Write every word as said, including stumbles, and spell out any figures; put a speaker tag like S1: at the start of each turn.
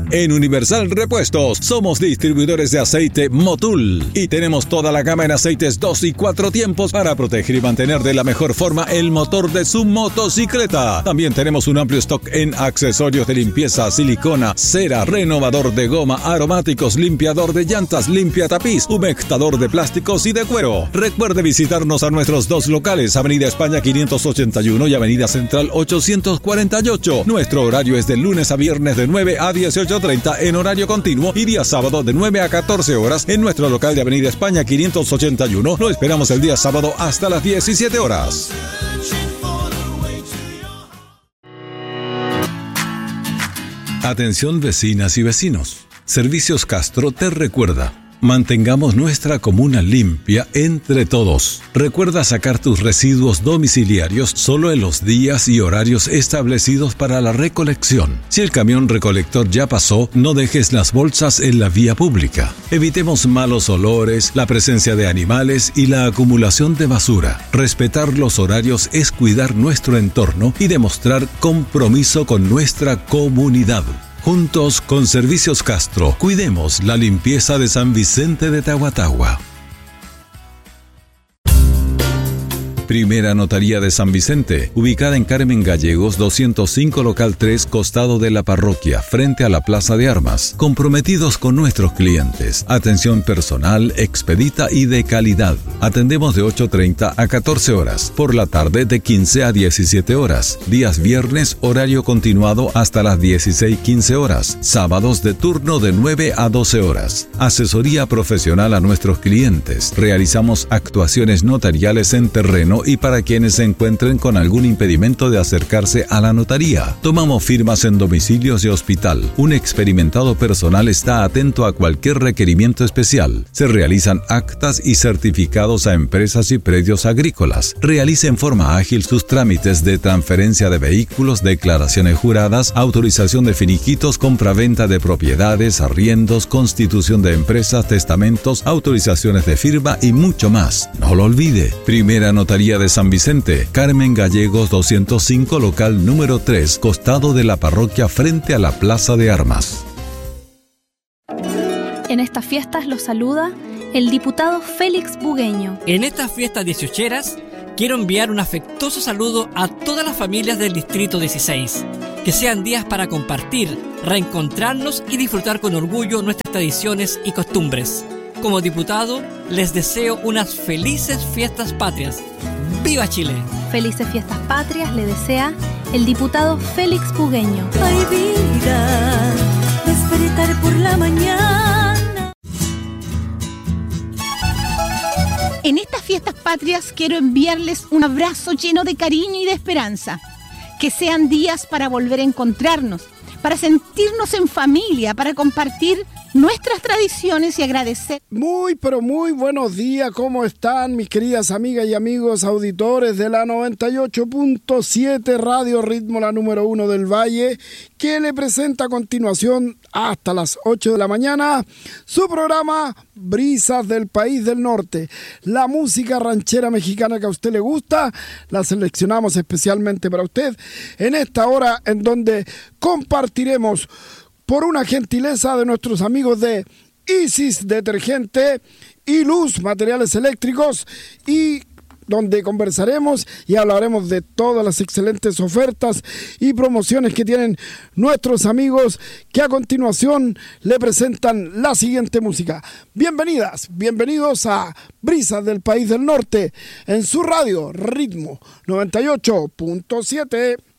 S1: En Universal Repuestos somos distribuidores de aceite Motul y tenemos toda la gama en aceites dos y cuatro tiempos para proteger y mantener de la mejor forma el motor de su motocicleta. También tenemos un amplio stock en accesorios de limpieza, silicona, cera, renovador de goma, aromáticos, limpiador de llantas, limpia tapiz, humectador de plásticos y de cuero. Recuerde visitarnos a nuestros dos locales, Avenida España quinientos ochenta y uno y Avenida Central ochocientos cuarenta y ocho. Nuestro horario es de lunes a viernes de nueve a dieciocho treinta en horario continuo y día sábado de nueve a catorce horas en nuestro local de Avenida España quinientos ochenta y uno. Lo esperamos el día sábado hasta las diecisiete horas. Atención vecinas y vecinos. Servicios Castro te recuerda: mantengamos nuestra comuna limpia entre todos. Recuerda sacar tus residuos domiciliarios solo en los días y horarios establecidos para la recolección. Si el camión recolector ya pasó, no dejes las bolsas en la vía pública. Evitemos malos olores, la presencia de animales y la acumulación de basura. Respetar los horarios es cuidar nuestro entorno y demostrar compromiso con nuestra comunidad. Juntos con Servicios Castro, cuidemos la limpieza de San Vicente de Tahuatahua. Primera Notaría de San Vicente, ubicada en Carmen Gallegos doscientos cinco, local tres, costado de la parroquia, frente a la Plaza de Armas. Comprometidos con nuestros clientes. Atención personal, expedita y de calidad. Atendemos de ocho treinta a catorce horas. Por la tarde de quince a diecisiete horas. Días viernes, horario continuado hasta las dieciséis quince horas. Sábados de turno de nueve a doce horas. Asesoría profesional a nuestros clientes. Realizamos actuaciones notariales en terreno y para quienes se encuentren con algún impedimento de acercarse a la notaría. Tomamos firmas en domicilios y hospital. Un experimentado personal está atento a cualquier requerimiento especial. Se realizan actas y certificados a empresas y predios agrícolas. Realice en forma ágil sus trámites de transferencia de vehículos, declaraciones juradas, autorización de finiquitos, compraventa de propiedades, arriendos, constitución de empresas, testamentos, autorizaciones de firma y mucho más. No lo olvide. Primera Notaría de San Vicente, Carmen Gallegos doscientos cinco, local número tres, costado de la parroquia, frente a la Plaza de Armas.
S2: En estas fiestas los saluda el diputado Félix Bugueño.
S3: En estas fiestas dieciocheras quiero enviar un afectuoso saludo a todas las familias del Distrito dieciséis. Que sean días para compartir, reencontrarnos y disfrutar con orgullo nuestras tradiciones y costumbres. Como diputado, les deseo unas felices fiestas patrias. ¡Viva Chile!
S2: Felices fiestas patrias le desea el diputado Félix Bugueño.
S4: Ay, vida, despertar por la mañana.
S5: En estas fiestas patrias quiero enviarles un abrazo lleno de cariño y de esperanza. Que sean días para volver a encontrarnos, para sentirnos en familia, para compartir nuestras tradiciones y agradecer.
S6: Muy, pero muy buenos días. ¿Cómo están mis queridas amigas y amigos auditores de la noventa y ocho punto siete Radio Ritmo, la número uno del Valle, que le presenta a continuación hasta las ocho de la mañana su programa Brisas del País del Norte. La música ranchera mexicana que a usted le gusta, la seleccionamos especialmente para usted en esta hora en donde compartiremos, por una gentileza de nuestros amigos de Isis Detergente y Luz Materiales Eléctricos, y donde conversaremos y hablaremos de todas las excelentes ofertas y promociones que tienen nuestros amigos, que a continuación le presentan la siguiente música. Bienvenidas, bienvenidos a Brisas del País del Norte en su radio Ritmo noventa y ocho punto siete.